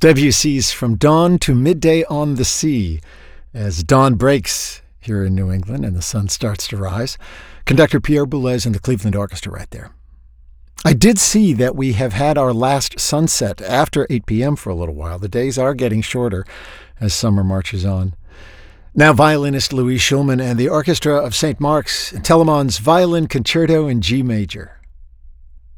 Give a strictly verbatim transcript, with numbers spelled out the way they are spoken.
Debussy's From Dawn to Midday on the Sea. As dawn breaks here in New England and the sun starts to rise, conductor Pierre Boulez and the Cleveland Orchestra right there. I did see that we have had our last sunset after eight p.m. for a little while. The days are getting shorter as summer marches on. Now violinist Louis Shulman and the Orchestra of Saint Mark's, Telemann's Violin Concerto in G major.